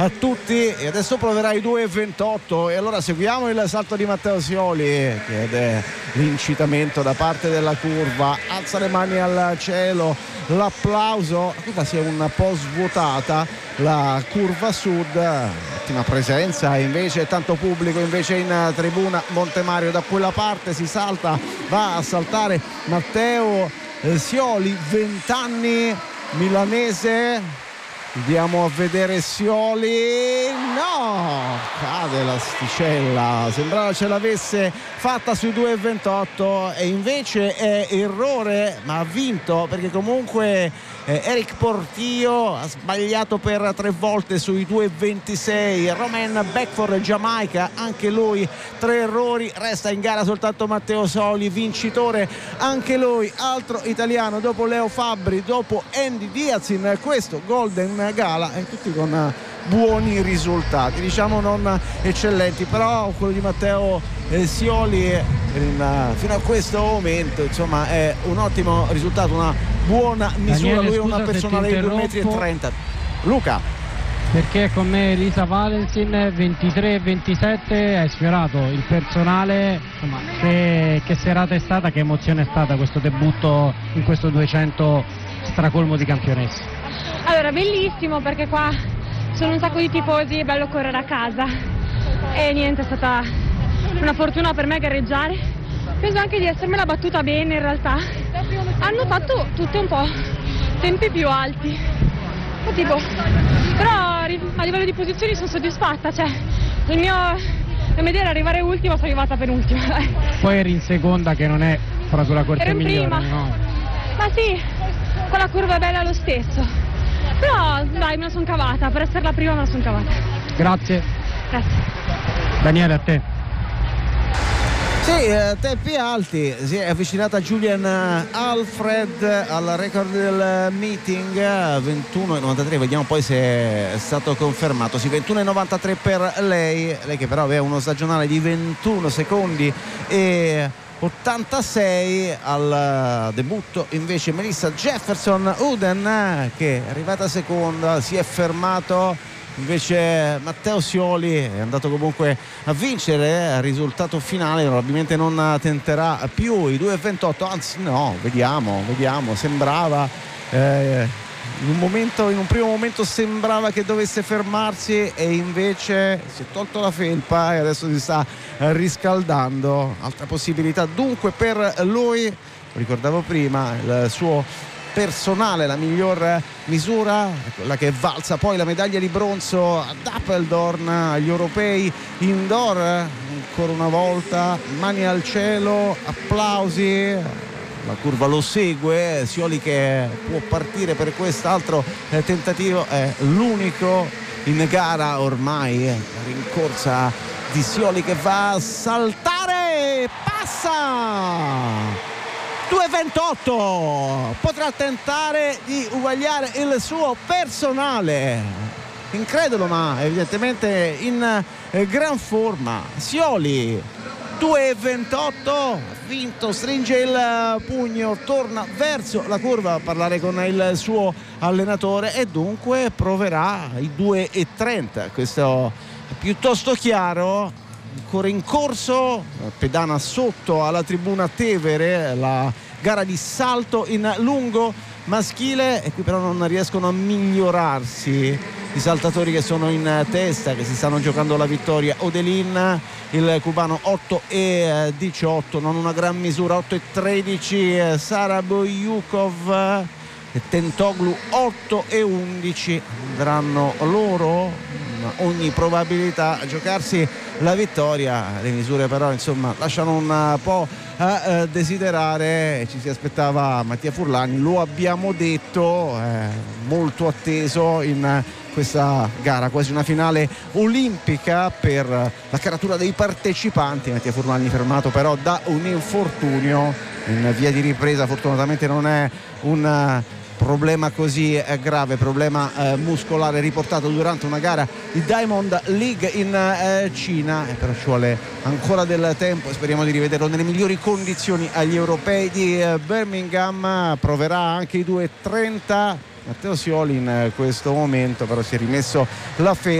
a tutti. E adesso proverà i 2,28 e allora seguiamo il salto di Matteo Sioli, che è l'incitamento da parte della curva, alza le mani al cielo, l'applauso. La curva si è un po' svuotata, la curva sud, ottima presenza invece, tanto pubblico invece in tribuna Montemario. Da quella parte si salta, va a saltare Matteo Sioli, 20 anni, milanese. Andiamo a vedere Sioli, no, cade l'asticella, sembrava ce l'avesse fatta sui 2,28 e invece è errore, ma ha vinto perché comunque Eric Portillo ha sbagliato per 3 volte sui 2,26. Romain Beckford, Giamaica, anche lui 3 errori. Resta in gara soltanto Matteo Sioli, vincitore anche lui, altro italiano dopo Leo Fabbri, dopo Andy Diaz in questo Golden Gala, e tutti con buoni risultati, diciamo non eccellenti, però quello di Matteo Sioli fino a questo momento insomma è un ottimo risultato, una buona misura. Daniele, lui è una personale di 2,30 m. Luca, perché con me Elisa Valentin 23-27 hai sfiorato il personale, insomma, che serata è stata, che emozione è stata questo debutto in questo 200 stracolmo di campionessa? Allora, bellissimo perché qua sono un sacco di tifosi, è bello correre a casa e niente, è stata una fortuna per me gareggiare. Penso anche di essermela battuta bene in realtà. Hanno fatto tutte un po' tempi più alti, però a livello di posizioni sono soddisfatta, cioè la mia idea era arrivare ultima, sono arrivata penultima. Poi eri in seconda, che non è proprio la corsa Ero in migliore, prima. no? Ma sì, quella curva è bella lo stesso, però dai, me la sono cavata, per essere la prima me la sono cavata. Grazie. Grazie. Daniele, a te. sì, tempi alti, si è avvicinata Julian Alfred al record del meeting, 21,93, vediamo poi se è stato confermato. Sì, 21,93 per lei che però aveva uno stagionale di 21 secondi e 86 al debutto. Invece Melissa Jefferson Uden, che è arrivata seconda, si è fermato. Invece Matteo Sioli è andato comunque a vincere, il risultato finale probabilmente non tenterà più i 2,28, anzi no, vediamo, sembrava in un primo momento sembrava che dovesse fermarsi e invece si è tolto la felpa e adesso si sta riscaldando. Altra possibilità dunque per lui, lo ricordavo prima, il suo personale, la miglior misura, quella che è valsa poi la medaglia di bronzo ad Apeldoorn agli europei indoor. Ancora una volta mani al cielo, applausi, la curva lo segue, Sioli che può partire per quest'altro tentativo, è l'unico in gara ormai, rincorsa di Sioli che va a saltare, passa 2,28, potrà tentare di uguagliare il suo personale, incredulo ma evidentemente in gran forma. Sioli 2,28, vinto, stringe il pugno, torna verso la curva a parlare con il suo allenatore e dunque proverà i 2,30, questo è piuttosto chiaro. Ancora in corso, pedana sotto alla tribuna Tevere, la gara di salto in lungo maschile, e qui però non riescono a migliorarsi i saltatori che sono in testa, che si stanno giocando la vittoria. Odelin, il cubano, 8,18, non una gran misura, 8,13 Sara Boyukov e Tentoglu 8,11, andranno loro ogni probabilità a giocarsi la vittoria. Le misure però insomma lasciano un po' a desiderare, ci si aspettava Mattia Furlani, lo abbiamo detto, molto atteso in questa gara, quasi una finale olimpica per la caratura dei partecipanti. Mattia Furlani fermato però da un infortunio in via di ripresa, fortunatamente non è un problema così grave, problema muscolare riportato durante una gara di Diamond League in Cina, però ci vuole ancora del tempo e speriamo di rivederlo nelle migliori condizioni agli europei di Birmingham. Proverà anche i 2,30 Matteo Sioli in questo momento, però si è rimesso la felpa.